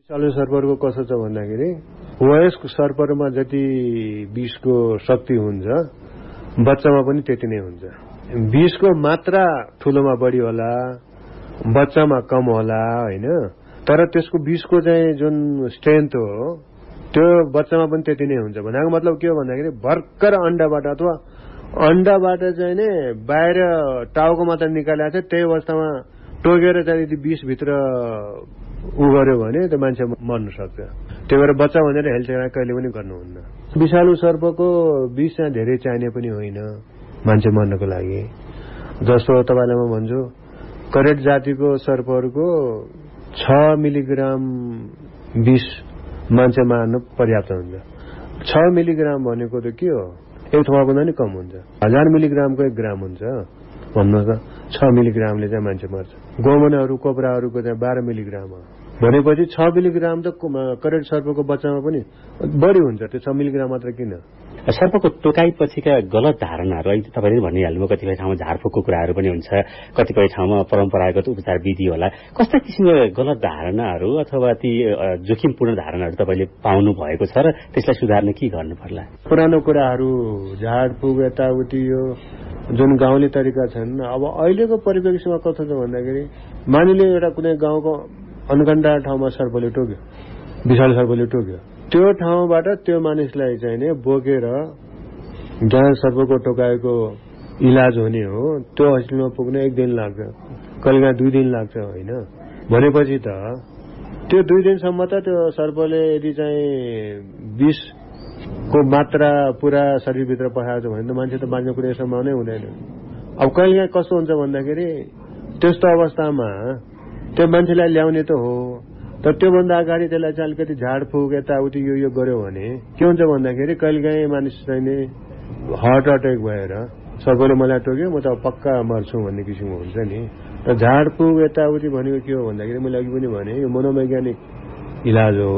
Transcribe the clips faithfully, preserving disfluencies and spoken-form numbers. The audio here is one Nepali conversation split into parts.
विषालु सर्परको कसो छ भन्दाखेरि वयस्क सर्परमा जति विषको शक्ति हुन्छ बच्चामा पनि त्यति नै हुन्छ। विषको मात्रा ठूलोमा बढी होला, बच्चामा कम होला हैन, तर त्यसको विषको चाहिँ जुन स्ट्रेन्थ हो त्यो बच्चामा पनि त्यति नै हुन्छ। भनेको मतलब के हो भन्दाखेरि भर्खर अण्डाबाट अथवा अण्डाबाट चाहिँ नै बाहिर टाउको मात्र निकालेको छ त्यही अवस्थामा टोकेर चाहिँ यदि विष भित्र उ गर्यो भने त्यो मान्छे मर्न सक्छ। त्यही भएर बच्चा भनेर हेलचेक्राइ कहिले पनि गर्नुहुन्न। विषालु सर्पको विष चाहिँ धेरै चाहिने पनि होइन मान्छे मर्नको लागि। जस्तो तपाईलाई म भन्छु करेट जातिको सर्पहरूको छ मिलिग्राम विष मान्छे मार्न पर्याप्त हुन्छ। छ मिलिग्राम भनेको त के हो, एक थोपा भन्दा नि कम हुन्छ। हजार मिलिग्रामको एक ग्राम हुन्छ भन्नुहोस् त। छ मिलिग्रामले चाहिँ मान्छे मर्छ। गोमनहरू कोब्राहरूको चाहिँ बाह्र मिलिग्राम हो भनेपछि छ मिलिग्राम त करेट सर्पको बच्चामा पनि बढी हुन्छ। त्यो छ मिलिग्राम मात्र किन? सर्पको टोकाइपछिका गलत धारणाहरू अहिले तपाईँले भनिहाल्नुभयो। कतिपय ठाउँमा झारफुकको कुराहरू पनि हुन्छ, कतिपय ठाउँमा परम्परागत उपचार विधि होला। कस्ता किसिमका गलत धारणाहरू अथवा ती जोखिमपूर्ण धारणाहरू तपाईँले पाउनु भएको छ र त्यसलाई सुधार्न के गर्नु पर्ला? पुरानो कुराहरू झारफुक यताउति यो जुन गाउँले तरिका छन्, अब अहिलेको परिप्रेक्ष्यमा कस्तो छ भन्दाखेरि मानिले एउटा कुनै गाउँको अनगन्डा ठाउँमा सर्पले टोक्यो, विषालु सर्पले टोक्यो, त्यो ठाउँबाट त्यो मानिसलाई चाहिँ नि बोकेर जहाँ सर्पको टोकाएको इलाज हुने हो त्यो हस्पिटलमा पुग्न एक दिन लाग्छ, कहिलेकाहीँ दुई दिन लाग्छ होइन। भनेपछि त त्यो दुई दिनसम्म त त्यो सर्पले यदि चाहिँ विषको मात्रा पुरा शरीरभित्र पठाएको छ भने त मान्छे त बाँच्ने कुनै सम्भावनै हुँदैन। अब कहिलेकाहीँ कस्तो हुन्छ भन्दाखेरि त्यस्तो अवस्थामा त्यो मान्छेलाई ल्याउने त हो, तर त्योभन्दा अगाडि त्यसलाई चाहिँ अलिकति झाडफुक यताउति यो यो गर्यो भने के हुन्छ भन्दाखेरि कहिलेकाहीँ मानिस चाहिँ नि हार्ट अट्याक भएर सर्पले मलाई टोक्यो म त पक्का मर्छु भन्ने किसिमको हुन्छ नि। र झाडफुक यताउति भनेको के हो भन्दाखेरि मैले अघि पनि भने यो मनोवैज्ञानिक इलाज हो।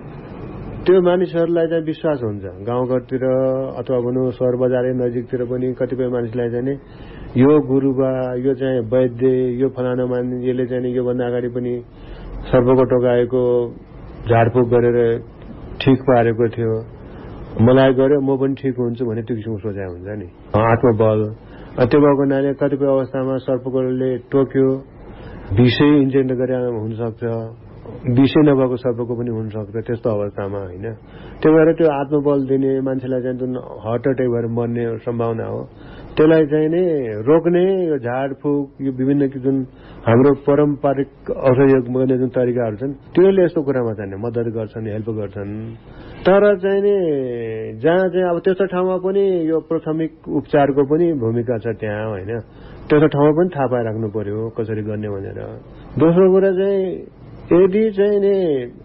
त्यो मानिसहरूलाई चाहिँ विश्वास हुन्छ गाउँघरतिर अथवा भनौँ सहर बजारै नजिकतिर पनि कतिपय मानिसलाई चाहिँ नि यो गुरुबा यो चाहिँ वैद्य यो फलाना मानिस यसले चाहिँ योभन्दा अगाडि पनि सर्पको टोकाएको झाडफुक गरेर ठिक पारेको थियो, मलाई गर्यो म पनि ठिक हुन्छु भन्ने त्यो किसिमको सोचाइ हुन्छ नि। आत्मबल त्यो भएको हुनाले कतिपय अवस्थामा सर्पकोले टोक्यो विषै इन्जेक्ट गरेर हुनसक्छ, विषै नभएको सर्पको पनि हुनसक्छ त्यस्तो अवस्थामा होइन। त्यही भएर त्यो आत्मबल दिने मान्छेलाई चाहिँ जुन हार्ट अट्याक भएर मर्ने सम्भावना हो त्यसलाई चाहिँ नि रोक्ने यो झाडफुक यो विभिन्न जुन हाम्रो पारम्परिक औषधि गर्ने जुन तरिकाहरू छन् त्यसले यस्तो कुरामा चाहिँ मद्दत गर्छन्, हेल्प गर्छन्। तर चाहिँ नि जहाँ चाहिँ अब त्यस्तो ठाउँमा पनि यो प्राथमिक उपचारको पनि भूमिका छ त्यहाँ होइन। त्यस्तो ठाउँमा पनि थाहा पाइराख्नु पर्यो कसरी गर्ने भनेर। दोस्रो कुरा चाहिँ यदि चाहिँ नि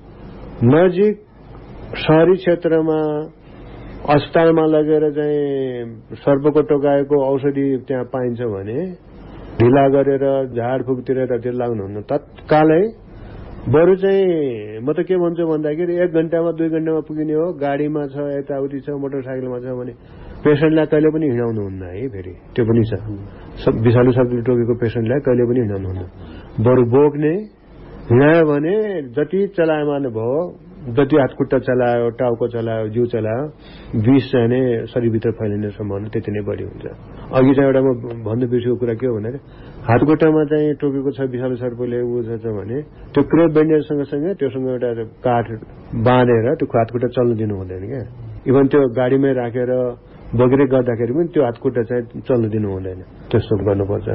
नजिक शहरी क्षेत्रमा अस्पतालमा लगेर चाहिँ सर्पको टोकाएको औषधि त्यहाँ पाइन्छ भने ढिला गरेर झाडफुकतिर यतातिर लाग्नुहुन्न, तत्कालै बरु चाहिँ म त के भन्छु भन्दाखेरि एक घण्टामा दुई घण्टामा पुगिने हो, गाडीमा छ यताउति छ मोटरसाइकलमा छ भने पेसेन्टलाई कहिले पनि हिँडाउनु हुन्न है। फेरि त्यो पनि छ, विषालु सर्पले टोकेको पेसेन्टलाई कहिले पनि हिँडाउनु हुन्न, बरु बोक्ने। हिँडायो भने जति चलायमान भयो, जति हातखुट्टा चलायो, टाउको चलायो, जिउ चलायो, विष चाहिँ नै शरीरभित्र फैलिने सम्भावना त्यति नै बढी हुन्छ। अघि चाहिँ एउटा म भन्नु बिर्सेको कुरा के हो भन्दाखेरि हातखुट्टामा चाहिँ टोकेको छ विषालु सर्पले उ छ भने त्यो क्रेप ब्यान्डेज सँगसँगै त्योसँग एउटा काठ बाँधेर त्यो हातखुट्टा चल्न दिनु हुँदैन क्या। इभन त्यो गाडीमै राखेर बगेर गर्दाखेरि पनि त्यो हातखुट्टा चाहिँ चल्न दिनु हुँदैन, त्यस्तो गर्नुपर्छ।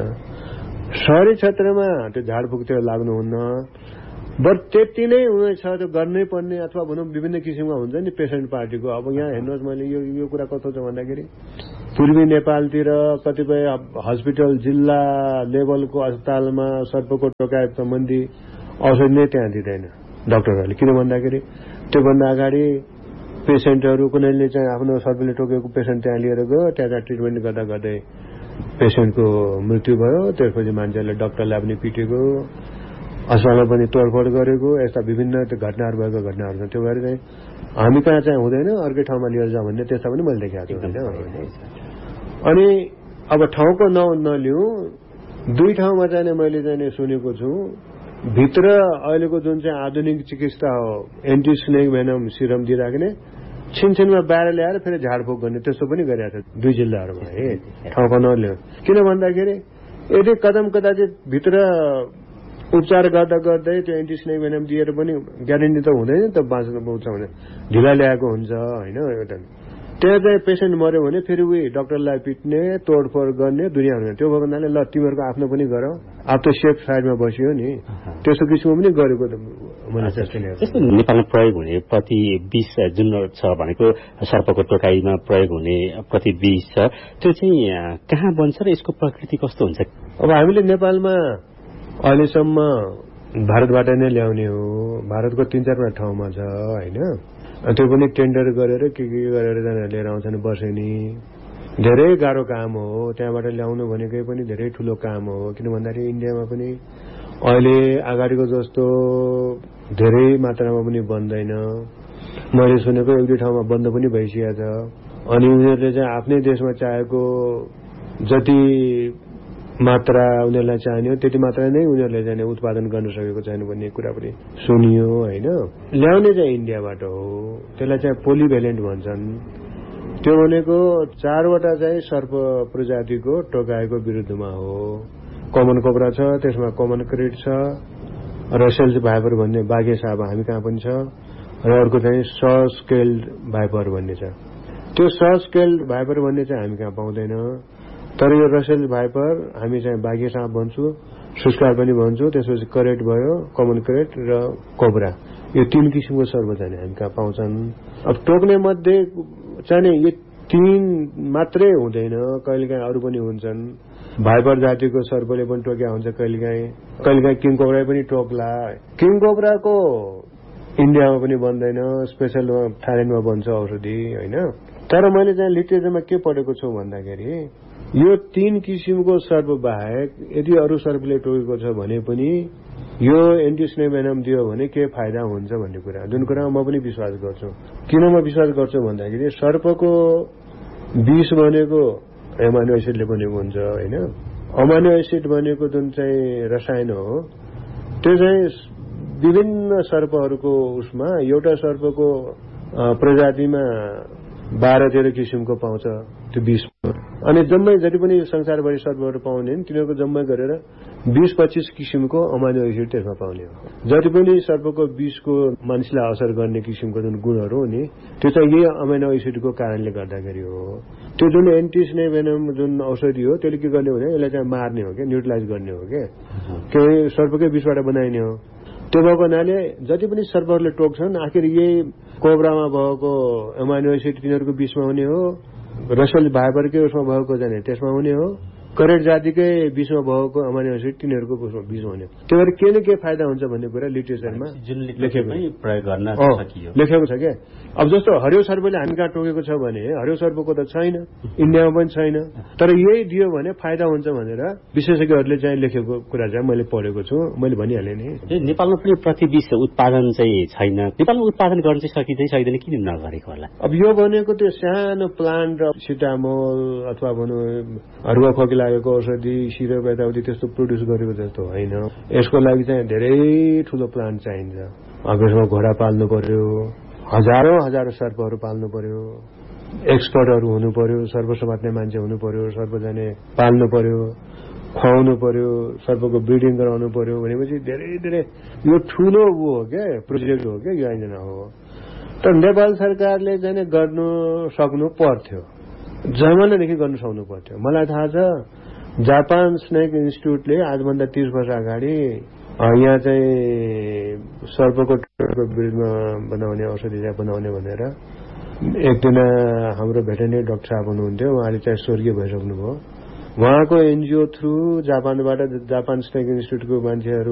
शहरी क्षेत्रमा त्यो झाडफुकतिर लाग्नुहुन्न, बरु त्यति नै हुनेछ त्यो गर्नै पर्ने अथवा भनौँ विभिन्न किसिमका हुन्छ नि पेसेन्ट पार्टीको। अब यहाँ हेर्नुहोस् मैले यो यो कुरा कस्तो छ भन्दाखेरि पूर्वी नेपालतिर कतिपय हस्पिटल जिल्ला लेभलको अस्पतालमा सर्पको टोकाइ सम्बन्धी औषधि नै त्यहाँ दिँदैन डाक्टरहरूले। किन भन्दाखेरि त्योभन्दा अगाडि पेसेन्टहरू कुनैले चाहिँ आफ्नो सर्पले टोकेको पेसेन्ट त्यहाँ लिएर गयो, त्यहाँ चाहिँ ट्रिटमेन्ट गर्दा गर्दै पेसेन्टको मृत्यु भयो, त्यसपछि मान्छेहरूले डाक्टरलाई पनि पिटेको, अस्पतालमा पनि तोडफोड गरेको, यस्ता विभिन्न घटनाहरू भएको घटनाहरू छन्। त्यो भएर चाहिँ हामी कहाँ चाहिँ हुँदैन अर्कै ठाउँमा लिएर जाउँ भन्ने त्यस्ता पनि मैले देखाएको छु होइन। अनि अब ठाउँको न नलिउँ, दुई ठाउँमा चाहिँ मैले चाहिँ सुनेको छु भित्र अहिलेको जुन चाहिँ आधुनिक चिकित्सा हो एन्टी स्नेक भेनम सिरम दिइराख्ने छिनछिनमा बाहिर ल्याएर फेरि झाडफुक गर्ने त्यस्तो पनि गरिरहेको छ दुई जिल्लाहरूमा है ठाउँको नल्याउ किन भन्दाखेरि यदि कदम कदाचित भित्र उपचार गर्दा गर्दै त्यो एन्टी स्नेक भेनम दिएर पनि ग्यारेन्टी त हुँदैन नि त बाँच्नु पाउँछ भने ढिला ल्याएको हुन्छ होइन एउटा त्यहाँ चाहिँ पेसेन्ट मर्यो भने फेरि उही डाक्टरलाई पिट्ने तोडफोड गर्ने दुनियाँ हुने त्यो भएको हुनाले ल तिमीहरूको आफ्नो पनि गर अब त सेफ साइडमा बसियो नि त्यस्तो किसिमको पनि गरेको जस्तो नेपालमा प्रयोग हुने प्रति विष जुन छ भनेको सर्पको टोकाइमा प्रयोग हुने प्रति विष छ त्यो चाहिँ कहाँ बन्छ र यसको प्रकृति कस्तो हुन्छ? अब हामीले नेपालमा अहिलेसम्म भारतबाट नै ल्याउने हो भारतको तीन चारवटा ठाउँमा छ होइन त्यो पनि टेन्डर गरेर के के गरेर लिएर आउँछन् बसेनी धेरै गाह्रो काम हो त्यहाँबाट ल्याउनु भनेकै पनि धेरै ठुलो काम हो किन भन्दाखेरि इन्डियामा पनि अहिले अगाडिको जस्तो धेरै मात्रामा पनि बन्दैन मैले सुनेको एक दुई ठाउँमा बन्द पनि भइसकेको छ अनि उनीहरूले चाहिँ आफ्नै देशमा चाहेको जति मात्रा उनीहरूलाई चाहिने हो त्यति मात्रा नै उनीहरूले चाहिँ उत्पादन गर्न सकेको छैन भन्ने कुरा पनि सुनियो होइन ल्याउने चाहिँ इन्डियाबाट हो त्यसलाई चाहिँ पोलिभेलेन्ट भन्छन् त्यो भनेको चारवटा चाहिँ सर्प प्रजातिको टोकाएको विरुद्धमा हो कमन कोब्रा छ त्यसमा कमन क्रिट छ रसेल्स भाइपर भन्ने बाघे साप हामी कहाँ पनि छ र अर्को चाहिँ सस्केल्ड भाइपर भन्ने छ त्यो सस्केल्ड भाइपर भन्ने चाहिँ हामी कहाँ पाउँदैन तर यो रसेल भाइपर हामी चाहिँ बाघे साप भन्छौँ सुस्कार पनि भन्छौँ त्यसपछि करेट भयो कमन करेट र कोब्रा यो तीन किसिमको सर्प चाहिँ हामी कहाँ पाउँछन् अब टोक्ने मध्ये चाहिँ यो तीन मात्रै हुँदैन कहिलेकाहीँ अरू पनि हुन्छन् भाइपर जातिको सर्पले पनि टोक्या हुन्छ कहिलेकाहीँ कहिलेकाहीँ किङ कोब्रा पनि टोक्ला किङ कोब्राको इन्डियामा पनि बन्दैन स्पेसल थाइल्यान्डमा बन्छ औषधि होइन तर मैले चाहिँ लिटरेचरमा के पढेको छु भन्दाखेरि यो तीन किसिमको सर्प बाहेक यदि अरू सर्पले टोकेको छ भने पनि यो एन्टी स्नेक भेनम दियो भने के फाइदा हुन्छ भन्ने कुरा जुन कुरामा म पनि विश्वास गर्छु किन म विश्वास गर्छु भन्दाखेरि सर्पको विष भनेको एमाइनो एसिडले बनेको हुन्छ होइन अमाइनो एसिड भनेको जुन चाहिँ रसायन हो त्यो चाहिँ विभिन्न सर्पहरूको उसमा एउटा सर्पको प्रजातिमा बाह्र तेह्र किसिमको पाउँछ त्यो विष अनि जम्मै जति पनि संसारभरि सर्पहरू पाउने तिनीहरूको जम्मै गरेर बीस पच्चीस किसिमको अमाइनो एसिड त्यसमा पाउने हो जति पनि सर्पको विषको मानिसलाई असर गर्ने किसिमको जुन गुणहरू हो नि त्यो चाहिँ यही अमाइनो एसिडको कारणले गर्दाखेरि हो त्यो जुन एन्टी स्नेक भेनम जुन औषधि हो त्यसले के गर्ने भने यसलाई चाहिँ मार्ने हो क्या न्युट्रलाइज गर्ने हो क्या केही सर्पकै विषबाट बनाइने हो त्यो भएको हुनाले जति पनि सर्पहरूले टोक्छन् आखिर यही कोब्रामा भएको एमाइनो एसिड तिनीहरूको विषमा हुने हो रसेल भाइपरकै उसमा भएको जाने त्यसमा हुने हो करेट जातिकै विषमा भएको अमाइनो एसिड तिनीहरूको विषमा हुने त्यो भएर के न के फाइदा हुन्छ भन्ने कुरा लिटरेचरमा लेखेको छ क्या अब जस्तो हरियो सर्पले हामी कहाँ टोकेको छ भने हरियो सर्पको त छैन इन्डियामा पनि छैन तर यही दियो भने फाइदा हुन्छ भनेर विशेषज्ञहरूले चाहिँ लेखेको कुरा चाहिँ मैले पढेको छु मैले भनिहालेँ नि नेपालमा पनि प्रति विष उत्पादन चाहिँ छैन नेपालमा उत्पादन गर्न चाहिँ सकिँदै सक्दैन किन नगरेको होला अब यो भनेको त्यो सानो प्लान्ट सिटामोल अथवा भनौँ हरुवा खोकी लागेको औषधि सिरप यताउति त्यस्तो प्रड्युस गरेको जस्तो होइन यसको लागि चाहिँ धेरै ठुलो प्लान्ट चाहिन्छ अब यसमा घोडा पाल्नु पर्यो हजारौं हजारौं सर्पहरू पाल्नु पर्यो एक्सपर्टहरू हुनु पर्यो सर्प समात्ने मान्छे हुनु पर्यो सर्प जाने पाल्नु पर्यो खुवाउनु पर्यो सर्पको ब्रिडिङ गराउनु पर्यो भनेपछि धेरै धेरै यो ठुलो ऊ हो क्या प्रोजेक्ट हो क्या यो आयोजना हो तर नेपाल सरकारले चाहिँ गर्नु सक्नु पर्थ्यो जमानादेखि गर्नु सक्नु पर्थ्यो मलाई थाहा छ जापान स्नेक इन्स्टिट्युटले आजभन्दा तीस वर्ष अगाडि यहाँ चाहिँ सर्पको विरुद्धमा बनाउने औषधि चाहिँ बनाउने भनेर एकजना हाम्रो भेटेरिनरी डाक्टर साहब हुनुहुन्थ्यो उहाँले चाहिँ स्वर्गीय भइसक्नुभयो उहाँको एनजिओ थ्रु जापानबाट जापान स्नेक इन्स्टिट्युटको मान्छेहरू